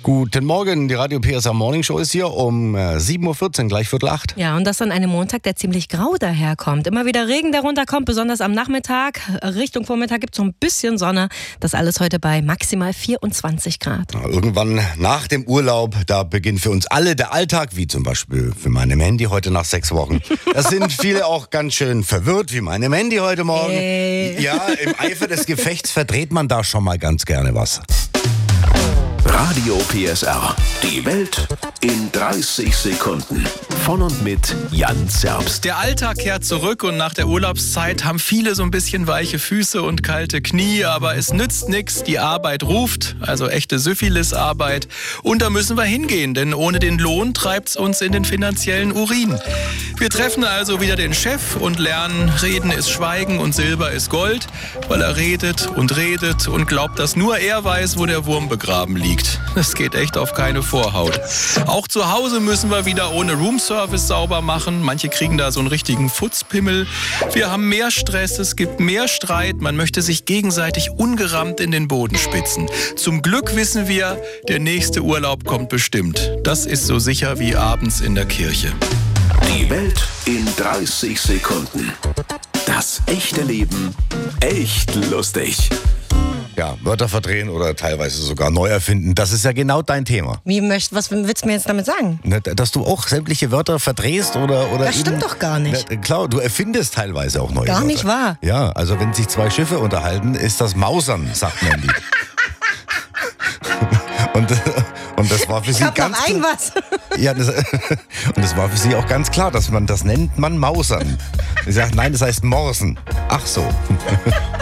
Guten Morgen, die Radio PSR Morning Show ist hier um 7.14 Uhr, gleich 7:45. Ja, und das an einem Montag, der ziemlich grau daherkommt. Immer wieder Regen, der runterkommt, besonders am Nachmittag. Richtung Vormittag gibt es so ein bisschen Sonne. Das alles heute bei maximal 24 Grad. Irgendwann nach dem Urlaub, da beginnt für uns alle der Alltag, wie zum Beispiel für meine Mandy heute nach 6 Wochen. Da sind viele auch ganz schön verwirrt, wie meine Mandy heute Morgen. Hey. Ja, im Eifer des Gefechts verdreht man da schon mal ganz gerne was. Radio PSR. Die Welt in 30 Sekunden. Von und mit Jan Zerbst. Der Alltag kehrt zurück und nach der Urlaubszeit haben viele so ein bisschen weiche Füße und kalte Knie, aber es nützt nichts, die Arbeit ruft, also echte Syphilis-Arbeit. Und da müssen wir hingehen, denn ohne den Lohn treibt's uns in den finanziellen Urin. Wir treffen also wieder den Chef und lernen, Reden ist Schweigen und Silber ist Gold, weil er redet und glaubt, dass nur er weiß, wo der Wurm begraben liegt. Das geht echt auf keine Vorhaut. Auch zu Hause müssen wir wieder ohne Roomservice sauber machen. Manche kriegen da so einen richtigen Futzpimmel. Wir haben mehr Stress, es gibt mehr Streit. Man möchte sich gegenseitig ungerammt in den Boden spitzen. Zum Glück wissen wir, der nächste Urlaub kommt bestimmt. Das ist so sicher wie abends in der Kirche. Die Welt in 30 Sekunden. Das echte Leben echt lustig. Ja, Wörter verdrehen oder teilweise sogar neu erfinden, das ist ja genau dein Thema. Was willst du mir jetzt damit sagen? Ne, dass du auch sämtliche Wörter verdrehst oder Das stimmt doch gar nicht. Ne, klar, du erfindest teilweise auch neue Wörter. Gar nicht wahr. Ja, also wenn sich zwei Schiffe unterhalten, ist das Mausern, sagt Mandy. Und das war für sie ganz noch ein was. Ja, und das war für sie auch ganz klar, dass man das nennt man Mausern. Sie sagt, nein, das heißt Morsen. Ach so.